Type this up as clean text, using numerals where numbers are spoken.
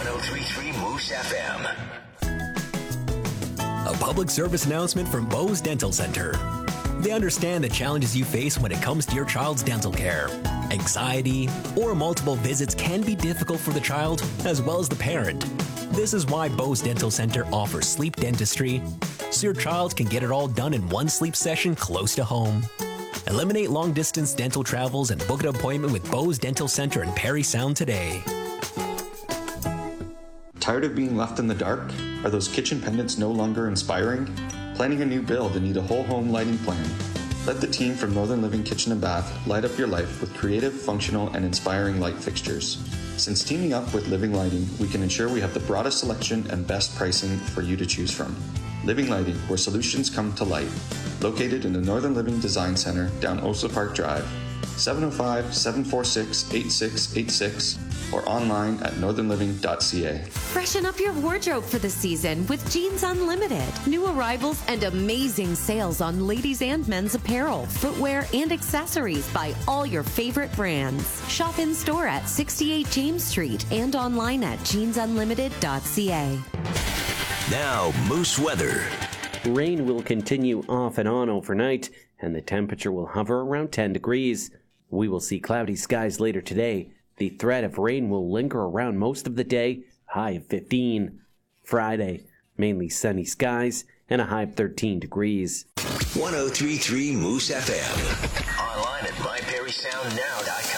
1033 Moose FM. A public service announcement from Bose Dental Center. They understand the challenges you face when it comes to your child's dental care. Anxiety or multiple visits can be difficult for the child as well as the parent. This is why Bose Dental Center offers sleep dentistry, so your child can get it all done in one sleep session close to home. Eliminate long-distance dental travels and book an appointment with Bose Dental Center in Parry Sound today. Tired of being left in the dark? Are those kitchen pendants no longer inspiring? Planning a new build and need a whole home lighting plan? Let the team from Northern Living Kitchen and Bath light up your life with creative, functional, and inspiring light fixtures. Since teaming up with Living Lighting, we can ensure we have the broadest selection and best pricing for you to choose from. Living Lighting, where solutions come to light. Located in the Northern Living Design Center down Osa Park Drive, 705-746-8686, or online at northernliving.ca. Freshen up your wardrobe for the season with Jeans Unlimited. New arrivals and amazing sales on ladies and men's apparel, footwear, and accessories by all your favorite brands. Shop in store at 68 James Street and online at jeansunlimited.ca. Now, Moose weather. Rain will continue off and on overnight, and the temperature will hover around 10 degrees. We will see cloudy skies later today. The threat of rain will linger around most of the day, high of 15. Friday, mainly sunny skies and a high of 13 degrees. 1033 Moose FM. Online at myparrysoundnow.com.